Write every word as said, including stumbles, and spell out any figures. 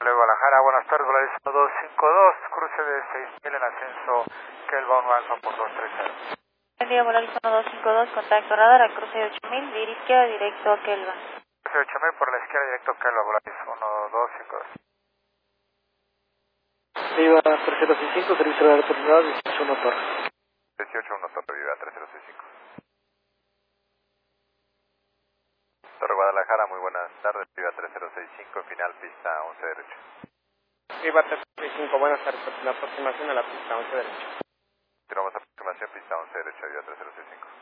Guadalajara, buenas tardes, Volaris uno dos cinco dos, cruce de seis mil en ascenso, Kelvin Alfa por dos tres cero. Buen día, Volaris uno dos cinco dos, contacto radar al cruce de ocho mil, de izquierda directo a Kelvin. Cruce de ocho mil por la izquierda directo a Kelvin, Volaris uno dos cinco dos. Viva tres cero seis cinco, servicio de oportunidad, dieciocho uno Torre. dieciocho uno Torre, Viva tres cero seis cinco. Torre Guadalajara, muy buenas tardes, Viva tres cero seis cinco, final pista once derecho. Viva tres cero seis cinco, buenas tardes, la aproximación a la pista once derecho. Tiramos aproximación pista once derecho, Viva tres cero seis cinco.